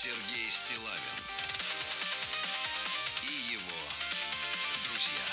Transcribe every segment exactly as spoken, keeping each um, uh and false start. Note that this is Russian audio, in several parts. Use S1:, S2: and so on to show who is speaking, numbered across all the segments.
S1: Сергей Стиллавин и его друзья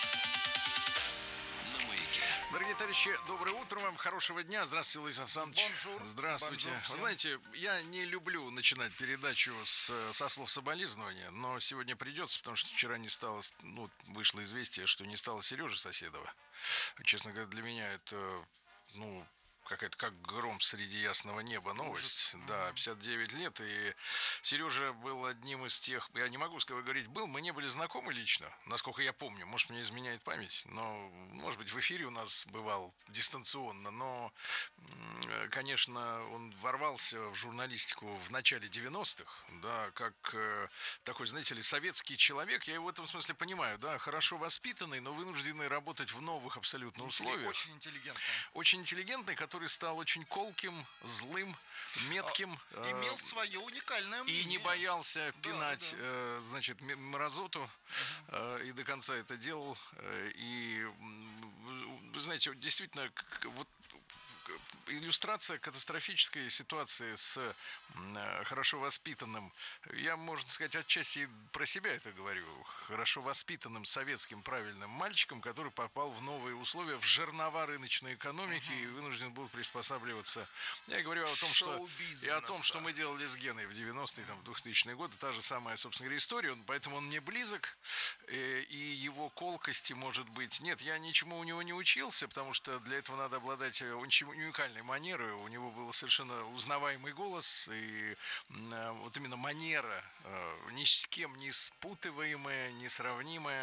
S1: на Маяке.
S2: Дорогие товарищи, доброе утро вам, хорошего дня. Здравствуйте, Владислав Александрович.
S3: Бонжур.
S2: Здравствуйте.
S3: Бонжур
S2: Вы знаете, я не люблю начинать передачу с, со слов соболезнования, но сегодня придется, потому что вчера не стало, ну, вышло известие, что не стало Сережи Соседова. Честно говоря, для меня это, ну, какая-то как гром среди ясного неба новость. Ужас. Да, пятьдесят девять лет, и Сережа был одним из тех, я не могу сказать, говорить, был, мы не были знакомы лично, насколько я помню, может, мне изменяет память, но, может быть, в эфире у нас бывал дистанционно, но, конечно, он ворвался в журналистику в начале девяностых, да, как такой, знаете ли, советский человек, я его в этом смысле понимаю, да, хорошо воспитанный, но вынужденный работать в новых абсолютно условиях.
S3: Очень интеллигентный.
S2: Очень интеллигентный, который который стал очень колким, злым, метким.
S3: Имел э, свое уникальное мнение.
S2: И не боялся
S3: да,
S2: пинать,
S3: да.
S2: Э, значит, мразоту. Угу. Э, и до конца это делал. Э, и, вы знаете, действительно, вот иллюстрация катастрофической ситуации с э, хорошо воспитанным, я, можно сказать, отчасти про себя это говорю, хорошо воспитанным советским правильным мальчиком, который попал в новые условия, в жернова рыночной экономики uh-huh. и вынужден был приспосабливаться. Я говорю о том, что, и о том, что мы делали с Геной в девяностые, там, в двухтысячные годы, та же самая, собственно говоря, история, он, поэтому он мне близок, э, и его колкости, может быть, нет, я ничему у него не учился, потому что для этого надо обладать очень уникальной манерой, у него был совершенно узнаваемый голос, и э, вот именно манера, э, ни с кем не спутываемая, несравнимая.